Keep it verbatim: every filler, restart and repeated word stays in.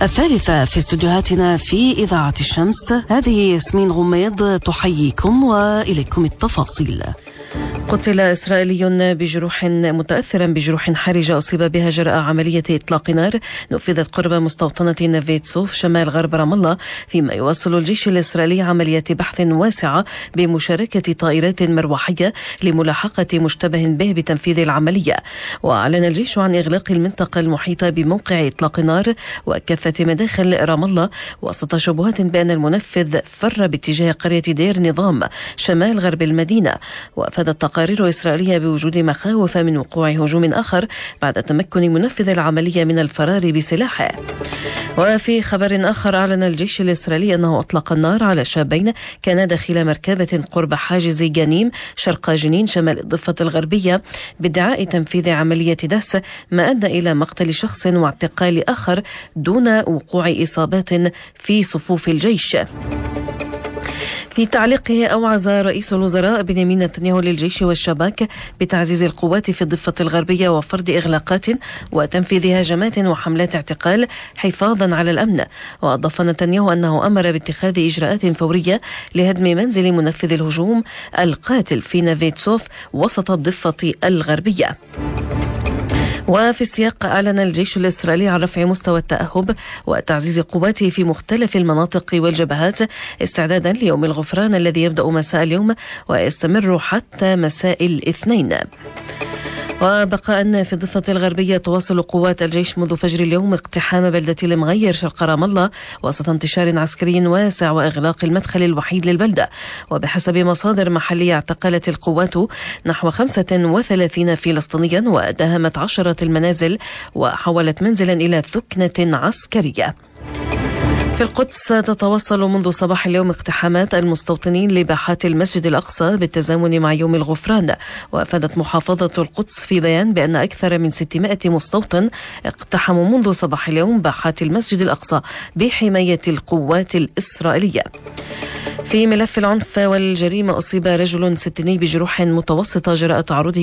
الثالثة في استديوهاتنا في إذاعة الشمس. هذه ياسمين غميض تحييكم وإليكم التفاصيل. قتل إسرائيلي بجروح متأثرا بجروح حرجة أصيب بها جراء عملية إطلاق نار نفذت قرب مستوطنة نافيت سوف شمال غرب رام الله، فيما يواصل الجيش الإسرائيلي عملية بحث واسعة بمشاركة طائرات مروحية لملاحقة مشتبه به بتنفيذ العملية. وأعلن الجيش عن إغلاق المنطقة المحيطة بموقع إطلاق النار وكافة مداخل رام الله وسط شبهات بأن المنفذ فر باتجاه قرية دير نظام شمال غرب المدينة. وأفادت تقارير إسرائيلية بوجود مخاوف من وقوع هجوم آخر بعد تمكن منفذ العملية من الفرار بسلاحه. وفي خبر آخر، أعلن الجيش الإسرائيلي أنه أطلق النار على شابين كانا داخل مركبة قرب حاجز جنيم شرق جنين شمال الضفة الغربية بادعاء تنفيذ عملية دهس، ما أدى إلى مقتل شخص واعتقال آخر دون وقوع إصابات في صفوف الجيش. في تعليقه، أوعز رئيس الوزراء بنيامين نتنياهو للجيش والشباك بتعزيز القوات في الضفة الغربية وفرض إغلاقات وتنفيذ هجمات وحملات اعتقال حفاظا على الأمن. وأضاف نتنياهو أنه أمر باتخاذ إجراءات فورية لهدم منزل منفذ الهجوم القاتل في نافيت سوف وسط الضفة الغربية. وفي السياق، أعلن الجيش الإسرائيلي عن رفع مستوى التأهب وتعزيز قواته في مختلف المناطق والجبهات استعدادا ليوم الغفران الذي يبدأ مساء اليوم ويستمر حتى مساء الاثنين. وبقاء في الضفة الغربية، تواصل قوات الجيش منذ فجر اليوم اقتحام بلدة المغير شرق رام الله وسط انتشار عسكري واسع وإغلاق المدخل الوحيد للبلدة. وبحسب مصادر محلية، اعتقلت القوات نحو خمسة وثلاثين فلسطينيا وداهمت عشرة المنازل وحولت منزلا إلى ثكنة عسكرية. في القدس، تتواصل منذ صباح اليوم اقتحامات المستوطنين لباحات المسجد الأقصى بالتزامن مع يوم الغفران. وأفادت محافظة القدس في بيان بأن أكثر من ستمائة مستوطن اقتحموا منذ صباح اليوم باحات المسجد الأقصى بحماية القوات الإسرائيلية. في ملف العنف والجريمة، أصيب رجل ستيني بجروح متوسطة جراء تعرضه